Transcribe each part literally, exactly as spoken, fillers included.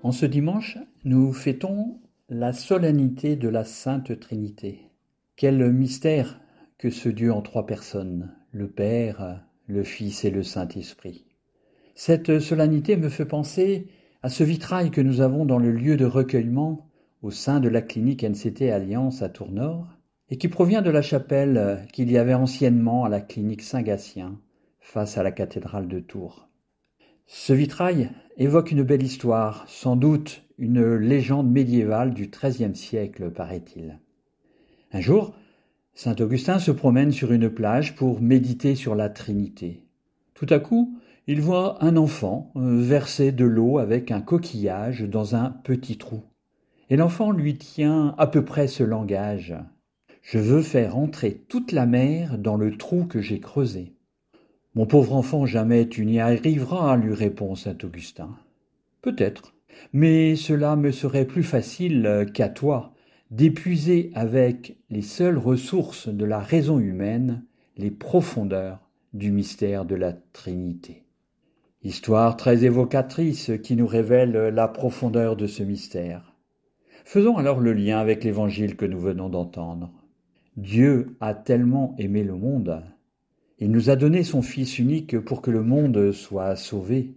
En ce dimanche, nous fêtons la solennité de la Sainte Trinité. Quel mystère que ce Dieu en trois personnes, le Père, le Fils et le Saint-Esprit. Cette solennité me fait penser à ce vitrail que nous avons dans le lieu de recueillement au sein de la clinique N C T Alliance à Tournord et qui provient de la chapelle qu'il y avait anciennement à la clinique Saint-Gatien face à la cathédrale de Tours. Ce vitrail évoque une belle histoire, sans doute une légende médiévale du treizième siècle, paraît-il. Un jour, saint Augustin se promène sur une plage pour méditer sur la Trinité. Tout à coup, il voit un enfant verser de l'eau avec un coquillage dans un petit trou. Et l'enfant lui tient à peu près ce langage. « Je veux faire entrer toute la mer dans le trou que j'ai creusé. » « Mon pauvre enfant, jamais tu n'y arriveras, lui répond saint Augustin. « Peut-être, mais cela me serait plus facile qu'à toi d'épuiser avec les seules ressources de la raison humaine les profondeurs du mystère de la Trinité. » Histoire très évocatrice qui nous révèle la profondeur de ce mystère. Faisons alors le lien avec l'évangile que nous venons d'entendre. Dieu a tellement aimé le monde. Il nous a donné son Fils unique pour que le monde soit sauvé,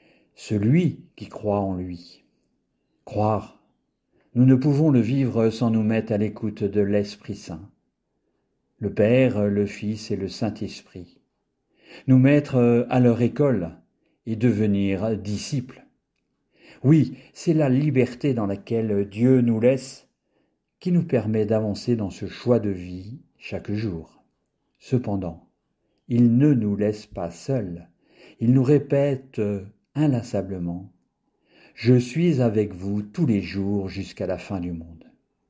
celui qui croit en lui. Croire, nous ne pouvons le vivre sans nous mettre à l'écoute de l'Esprit Saint, le Père, le Fils et le Saint-Esprit, nous mettre à leur école et devenir disciples. Oui, c'est la liberté dans laquelle Dieu nous laisse qui nous permet d'avancer dans ce choix de vie chaque jour. Cependant, il ne nous laisse pas seuls. Il nous répète inlassablement « Je suis avec vous tous les jours jusqu'à la fin du monde. »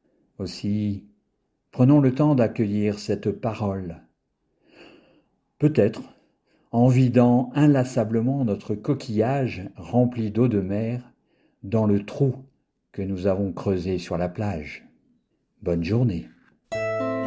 Aussi, prenons le temps d'accueillir cette parole. Peut-être en vidant inlassablement notre coquillage rempli d'eau de mer dans le trou que nous avons creusé sur la plage. Bonne journée.